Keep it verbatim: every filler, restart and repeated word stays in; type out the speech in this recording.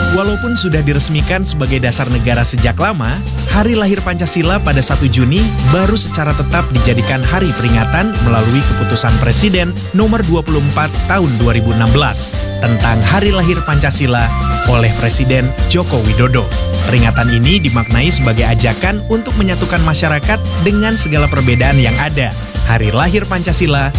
Walaupun sudah diresmikan sebagai dasar negara sejak lama, Hari Lahir Pancasila pada satu Juni baru secara tetap dijadikan hari peringatan melalui keputusan Presiden nomor dua puluh empat tahun dua ribu enam belas tentang Hari Lahir Pancasila oleh Presiden Joko Widodo. Peringatan ini dimaknai sebagai ajakan untuk menyatukan masyarakat dengan segala perbedaan yang ada. Hari Lahir Pancasila